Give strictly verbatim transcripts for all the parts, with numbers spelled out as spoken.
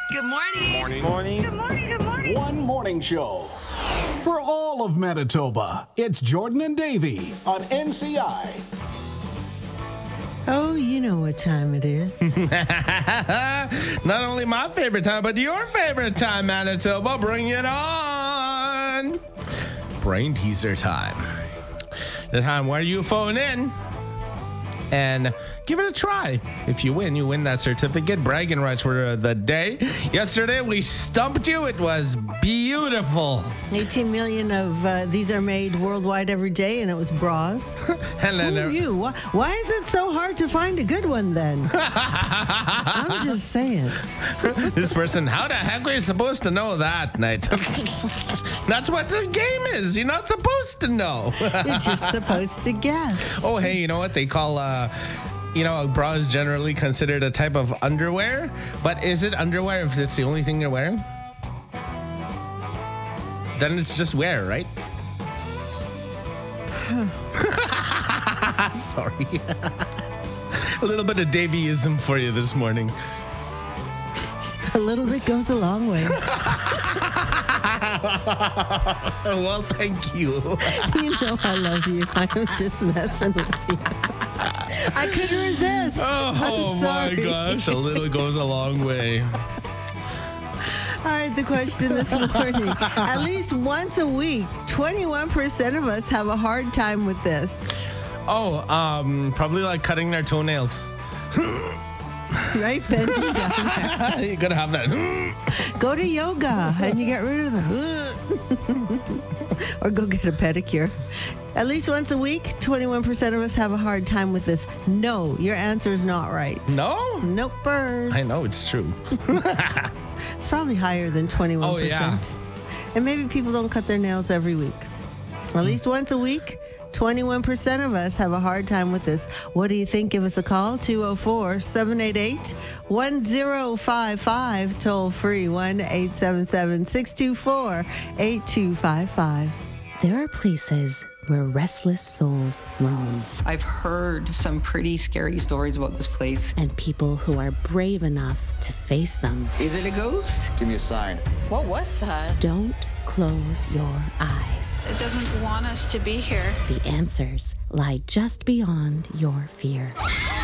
Good morning. Morning. Morning. Good morning, good morning. One morning show. For all of Manitoba, it's Jordan and Davey on N C I. Oh, you know what time it is. Not only my favorite time, but your favorite time, Manitoba. Bring it on. Brain teaser time. The time where you phone in and give it a try. If you win, you win that certificate. Bragging rights for the day. Yesterday, we stumped you. It was beautiful. eighteen million of uh, these are made worldwide every day, and it was bras. And then Who there- you? Why, why is it so hard to find a good one then? I'm just saying. This person, how the heck are you supposed to know that, Night? That's what the game is. You're not supposed to know. You're just supposed to guess. Oh, hey, you know what they call, uh, you know, a bra is generally considered a type of underwear, but is it underwear if it's the only thing you're wearing? Then it's just wear, right? Sorry. A little bit of Daveyism for you this morning. A little bit goes a long way. Well, thank you. You know I love you. I'm just messing with you. I couldn't resist. Oh, I'm my sorry. gosh. A little goes a long way. All right, the question this morning. At least once a week, twenty-one percent of us have a hard time with this. Oh, um, probably like cutting their toenails. Right? Bending down. You're gonna have that. Go to yoga and you get rid of the. Or go get a pedicure. At least once a week, twenty-one percent of us have a hard time with this. No, your answer is not right. No? Nope, burrs. I know it's true. It's probably higher than twenty-one percent. Oh, yeah. And maybe people don't cut their nails every week. At least once a week, twenty-one percent of us have a hard time with this. What do you think? Give us a call, two oh four, seven eight eight, one oh five five, toll free, one eight seven seven, six two four, eight two five five. There are places where restless souls roam, I've heard some pretty scary stories about this place. and people who are brave enough to face them. Is it a ghost? Give me a sign. What was that? Don't close your eyes. It doesn't want us to be here. The answers lie just beyond your fear.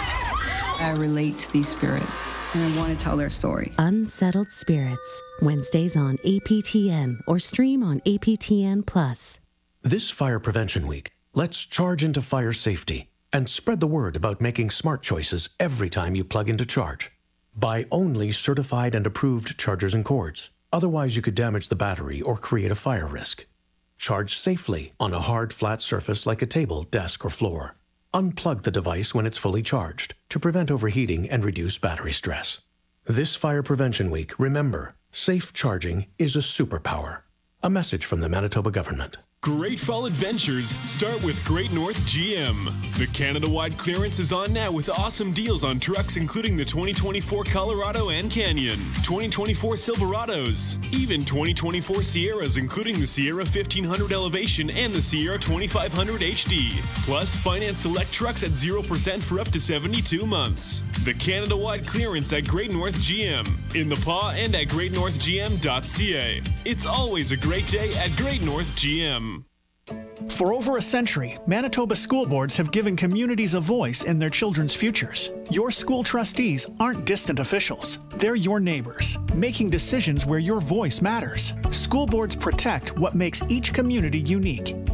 I relate to these spirits, and I want to tell their story. Unsettled Spirits, Wednesdays on A P T N or stream on A P T N Plus. This Fire Prevention Week, let's charge into fire safety and spread the word about making smart choices every time you plug into charge. Buy only certified and approved chargers and cords. Otherwise, you could damage the battery or create a fire risk. Charge safely on a hard, flat surface like a table, desk, or floor. Unplug the device when it's fully charged to prevent overheating and reduce battery stress. This Fire Prevention Week, remember, safe charging is a superpower. A message from the Manitoba government. Great fall adventures start with Great North G M. The Canada-wide clearance is on now with awesome deals on trucks including the twenty twenty-four Colorado and Canyon, twenty twenty-four Silverados, even twenty twenty-four Sierras including the Sierra fifteen hundred Elevation and the Sierra twenty-five hundred H D. Plus, finance select trucks at zero percent for up to seventy-two months. The Canada-wide clearance at Great North G M, in the Paw and at great north g m dot c a. It's always a great day at Great North G M. For over a century, Manitoba school boards have given communities a voice in their children's futures. Your school trustees aren't distant officials. They're your neighbors, making decisions where your voice matters. School boards protect what makes each community unique.